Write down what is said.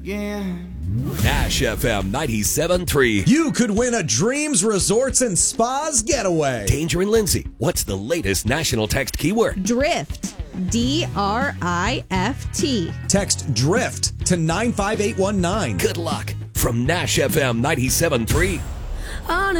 again. Nash FM 97.3. You could win a Dreams Resorts and Spas getaway. Danger and Lindsay, what's the latest national text keyword? Drift. DRIFT. Text DRIFT to 95819. Good luck from Nash FM 97.3. On